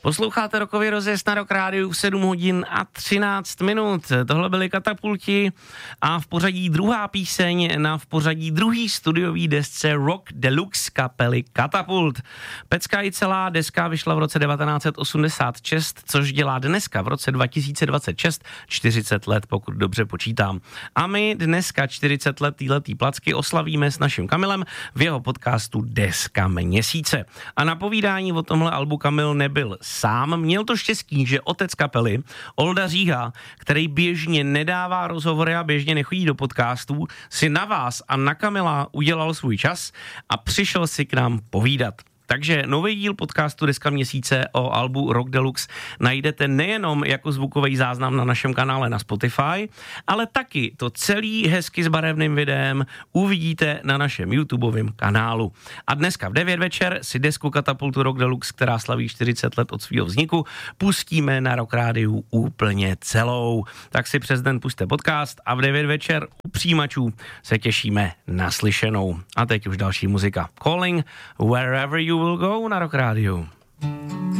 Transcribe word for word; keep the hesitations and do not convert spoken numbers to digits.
Posloucháte rokový rozjezd na Rock Rádiu v sedm hodin a třináct minut. Tohle byly Katapulti a v pořadí druhá píseň na v pořadí druhý studiový desce Rock Deluxe kapely Katapult. Pecka i celá deska vyšla v roce devatenáct set osmdesát šest, což dělá dneska v roce dva tisíce dvacet šest čtyřicet let, pokud dobře počítám. A my dneska čtyřicet let týhletý placky oslavíme s naším Kamilem v jeho podcastu Deska měsíce. A na povídání o tomhle albu Kamil nebyl sám. Měl to štěstí, že otec kapely, Olda Říha, který běžně nedává rozhovory a běžně nechodí do podcastů, si na vás a na Kamila udělal svůj čas a přišel si k nám povídat. Takže nový díl podcastu Deska měsíce o albu Rock Deluxe najdete nejenom jako zvukový záznam na našem kanále na Spotify, ale taky to celý hezky s barevným videem uvidíte na našem YouTubeovém kanálu. A dneska v devět večer si desku Katapultu Rock Deluxe, která slaví čtyřicet let od svého vzniku, pustíme na Rock Rádiu úplně celou. Tak si přes den puste podcast a v devět večer u přijímačů se těšíme na slyšenou. A teď už další muzika. Calling Wherever You Will Go na Rock Rádiu.